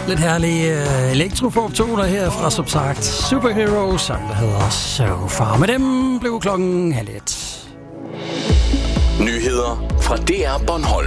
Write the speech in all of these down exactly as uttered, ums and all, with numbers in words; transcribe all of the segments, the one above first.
Lidt herlige uh, elektrofop-toner her fra, som sagt, Superhero, som der hedder So Far. Med dem blev klokken halv et. Nyheder fra D R Bornholm.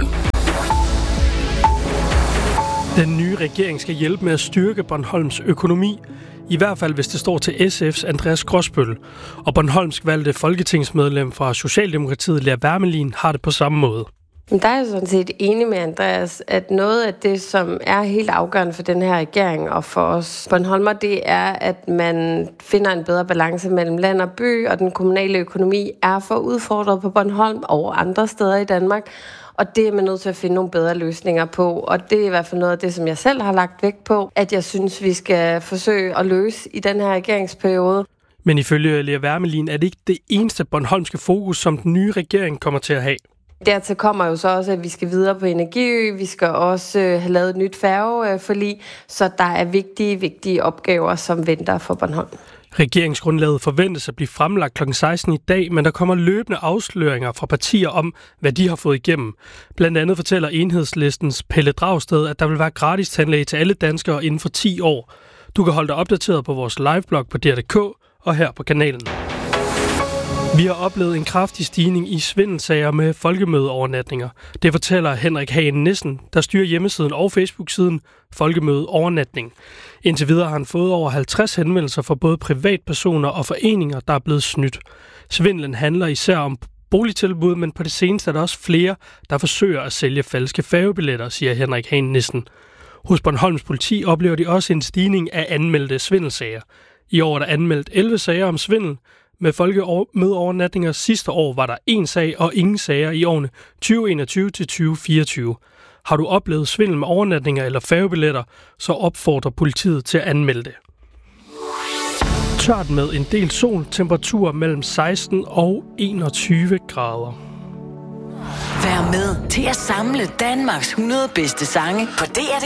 Den nye regering skal hjælpe med at styrke Bornholms økonomi, i hvert fald hvis det står til S F's Andreas Gråsbøl. Og Bornholmsk valgte folketingsmedlem fra Socialdemokratiet, Lea Wermelin, har det på samme måde. Der er jeg sådan set enig med Andreas, at noget af det, som er helt afgørende for den her regering og for os Bornholmer, det er, at man finder en bedre balance mellem land og by, og den kommunale økonomi er for udfordret på Bornholm og andre steder i Danmark. Og det er man nødt til at finde nogle bedre løsninger på. Og det er i hvert fald noget af det, som jeg selv har lagt vægt på, at jeg synes, vi skal forsøge at løse i den her regeringsperiode. Men ifølge Lea Wermelin er det ikke det eneste bornholmske fokus, som den nye regering kommer til at have. Dertil kommer jo så også, at vi skal videre på Energiø. Vi skal også øh, have lavet et nyt færgeforlig, så der er vigtige, vigtige opgaver, som venter for Bornholm. Regeringsgrundlaget forventes at blive fremlagt klokken seksten i dag, men der kommer løbende afsløringer fra partier om, hvad de har fået igennem. Blandt andet fortæller Enhedslistens Pelle Dragsted, at der vil være gratis tandlæge til alle danskere inden for ti år. Du kan holde dig opdateret på vores liveblog på D R punktum d k og her på kanalen. Vi har oplevet en kraftig stigning i svindelsager med folkemødeovernatninger. Det fortæller Henrik Hagen Nissen, der styrer hjemmesiden og Facebook-siden Folkemødeovernatning. Indtil videre har han fået over halvtreds henvendelser fra både privatpersoner og foreninger, der er blevet snydt. Svindlen handler især om boligtilbud, men på det seneste er der også flere, der forsøger at sælge falske færgebilletter, siger Henrik Hagen Nissen. Hos Bornholms politi oplever de også en stigning af anmeldte svindelsager. I år er der anmeldt elleve sager om svindel. Med folkemødeovernatninger sidste år var der en sag og ingen sager i årene tyve enogtyve til tyve fireogtyve. Har du oplevet svindel med overnatninger eller færgebilletter, så opfordrer politiet til at anmelde det. Tørt med en del sol, temperatur mellem seksten og enogtyve grader. Vær med til at samle Danmarks hundrede bedste sange på D R